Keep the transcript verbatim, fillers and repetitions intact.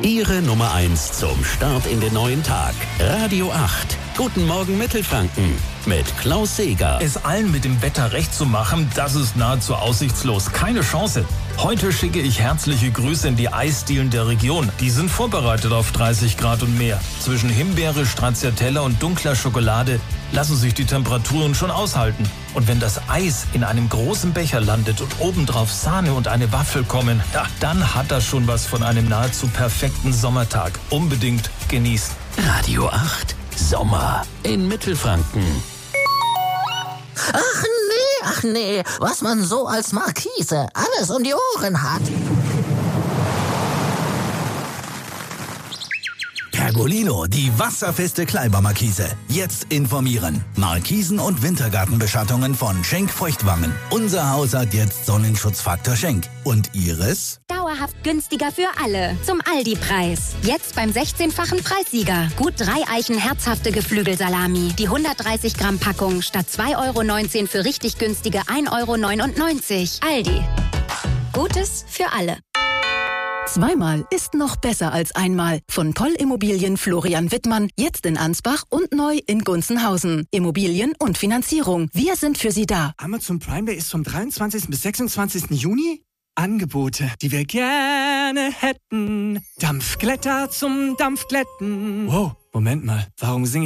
Ihre Nummer eins zum Start in den neuen Tag. Radio acht. Guten Morgen Mittelfranken mit Klaus Seeger. Es allen mit dem Wetter recht zu machen, das ist nahezu aussichtslos. Keine Chance. Heute schicke ich herzliche Grüße in die Eisdielen der Region. Die sind vorbereitet auf dreißig Grad und mehr. Zwischen Himbeere, Stracciatella und dunkler Schokolade lassen sich die Temperaturen schon aushalten. Und wenn das Eis in einem großen Becher landet und obendrauf Sahne und eine Waffel kommen, ja, dann hat das schon was von einem nahezu perfekten Sommertag. Unbedingt genießen. Radio acht. Sommer in Mittelfranken. Ach nee, ach nee, was man so als Markise alles um die Ohren hat. Pergolino, die wasserfeste Kleibermarkise. Jetzt informieren. Markisen und Wintergartenbeschattungen von Schenk Feuchtwangen. Unser Haus hat jetzt Sonnenschutzfaktor Schenk. Und Ihres? Dauerhaft günstiger für alle. Zum Aldi-Preis. Jetzt beim sechzehnfachen Preissieger. Gut drei Eichen herzhafte Geflügelsalami. Die hundertdreißig Gramm Packung statt zwei Euro neunzehn für richtig günstige ein Euro neunundneunzig. Aldi. Gutes für alle. Zweimal ist noch besser als einmal. Von Poll Immobilien Florian Wittmann, jetzt in Ansbach und neu in Gunzenhausen. Immobilien und Finanzierung. Wir sind für Sie da. Amazon Prime Day ist vom dreiundzwanzigsten bis sechsundzwanzigsten Juni. Angebote, die wir gerne hätten. Dampfglätter zum Dampfglätten. Wow, Moment mal, warum singe ich